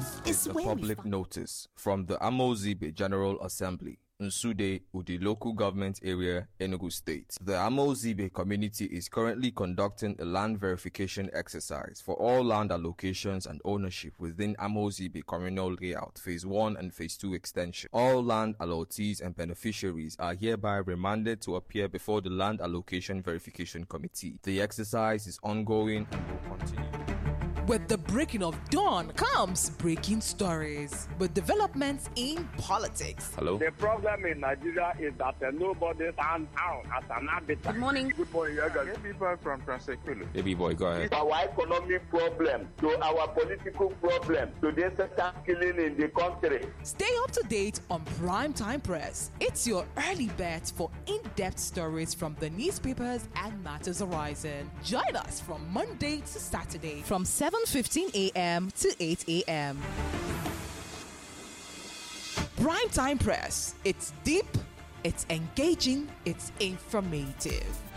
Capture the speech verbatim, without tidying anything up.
This is a public notice from the Amozibe General Assembly, Nsude, Udi Local Government Area, Enugu State. The Amozibe community is currently conducting a land verification exercise for all land allocations and ownership within Amozibe Communal Layout Phase one and Phase two extension. All land allottees and beneficiaries are hereby remanded to appear before the Land Allocation Verification Committee. The exercise is ongoing and will continue. With the breaking of dawn comes breaking stories with developments in politics. Hello? The problem in Nigeria is that uh, nobody stands out as an arbiter. Good morning. Good morning, guys. People from Transequilo. Baby boy, go ahead. Our economic problem, to our political problem, to the sector killing in the country. Stay up to date on Primetime Press. It's your early bet for in-depth stories from the newspapers and matters arising. Join us from Monday to Saturday from seven fifteen a m to eight a m Primetime Press. It's deep, it's engaging, it's informative.